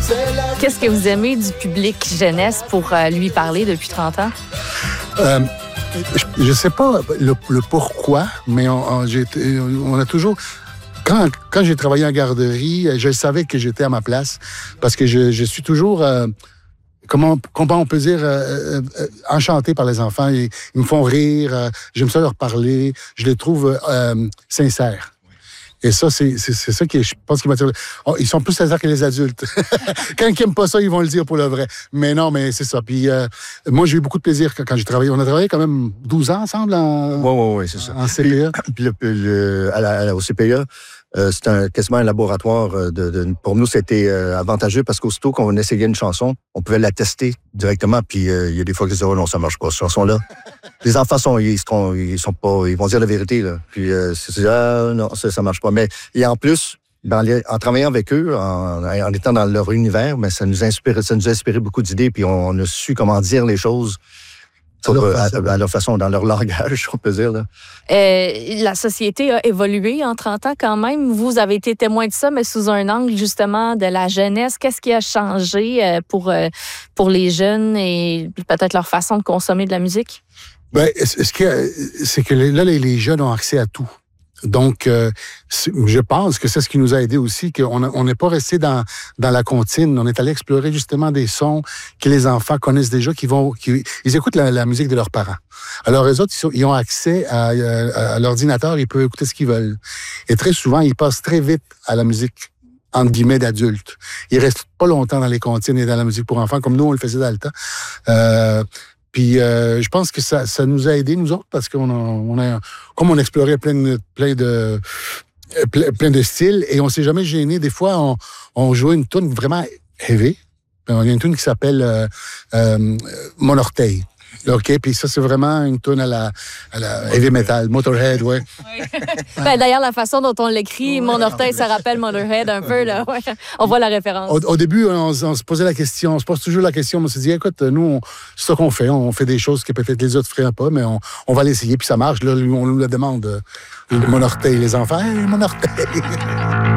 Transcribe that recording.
Qu'est-ce que vous aimez du public jeunesse pour lui parler depuis 30 ans? Je ne sais pas le pourquoi, mais on a toujours... Quand j'ai travaillé en garderie, je savais que j'étais à ma place parce que je suis toujours... Comment on peut dire, enchanté par les enfants. Ils me font rire, j'aime ça leur parler, je les trouve sincères. Et ça, c'est ça qui, je pense, qui m'attire. Oh, ils sont plus sincères que les adultes. Quand ils n'aiment pas ça, ils vont le dire pour le vrai. Mais non, mais c'est ça. Puis moi, j'ai eu beaucoup de plaisir quand j'ai travaillé. On a travaillé quand même 12 ans ensemble Oui, c'est ça. En CPE. Puis au CPE, c'était quasiment un laboratoire. Pour nous, c'était avantageux parce qu'aussitôt qu'on essayait une chanson, on pouvait la tester directement. Puis il y a des fois qu'ils disaient, oh non, ça marche pas, cette chanson-là. Les enfants ils vont dire la vérité, là. Puis non, ça marche pas. Mais et en plus, en travaillant avec eux, en étant dans leur univers, mais ça nous a inspiré beaucoup d'idées. Puis on a su comment dire les choses. À leur façon, dans leur langage, on peut dire. Là. La société a évolué en 30 ans quand même. Vous avez été témoin de ça, mais sous un angle justement de la jeunesse. Qu'est-ce qui a changé pour les jeunes et peut-être leur façon de consommer de la musique? Bien, c'est que là, les jeunes ont accès à tout. Donc, je pense que c'est ce qui nous a aidés aussi, qu'on n'est pas resté dans la comptine. On est allé explorer justement des sons que les enfants connaissent déjà, ils écoutent la musique de leurs parents. Alors, eux autres, ils ont accès à l'ordinateur, ils peuvent écouter ce qu'ils veulent. Et très souvent, ils passent très vite à la musique, entre guillemets, d'adultes. Ils restent pas longtemps dans les comptines et dans la musique pour enfants, comme nous, on le faisait dans le temps. Puis je pense que ça nous a aidés, nous autres, parce comme on explorait plein de styles, et on s'est jamais gêné. Des fois, on jouait une tune vraiment heavy. Il y a une tune qui s'appelle Mon orteil. OK, puis ça, c'est vraiment une tune à la heavy metal, Motorhead, ouais. Ben, d'ailleurs, la façon dont on l'écrit, Mon orteil, ça rappelle Motorhead un peu, là. Ouais. On voit la référence. Au début, on se posait la question, on se pose toujours la question, on se dit, écoute, nous, c'est ça qu'on fait, on fait des choses que peut-être les autres feraient pas, mais on va l'essayer, puis ça marche. Là, on nous la demande, Mon orteil, les enfants, hey, Mon orteil.